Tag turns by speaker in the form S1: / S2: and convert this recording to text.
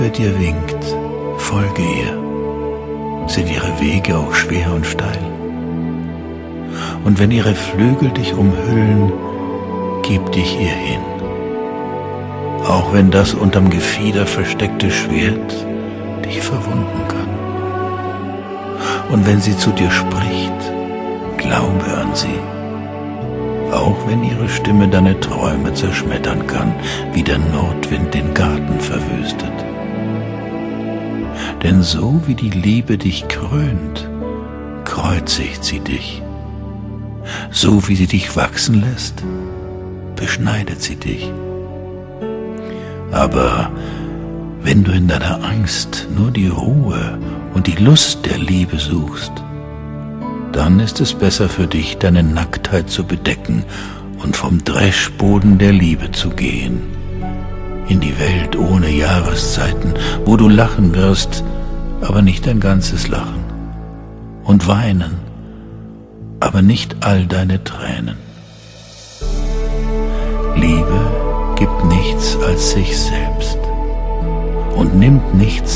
S1: dir winkt, folge ihr. Sind ihre Wege auch schwer und steil? Und wenn ihre Flügel dich umhüllen, gib dich ihr hin. Auch wenn das unterm Gefieder versteckte Schwert dich verwunden kann. Und wenn sie zu dir spricht, glaube an sie. Auch wenn ihre Stimme deine Träume zerschmettern kann, wie der Nordwind den Garten verwüstet. Denn so wie die Liebe dich krönt, kreuzigt sie dich. So wie sie dich wachsen lässt, beschneidet sie dich. Aber wenn du in deiner Angst nur die Ruhe und die Lust der Liebe suchst, dann ist es besser für dich, deine Nacktheit zu bedecken und vom Dreschboden der Liebe zu gehen. In die Welt ohne Jahreszeiten, wo du lachen wirst, aber nicht dein ganzes Lachen. Und weinen, aber nicht all deine Tränen. Liebe gibt nichts als sich selbst und nimmt nichts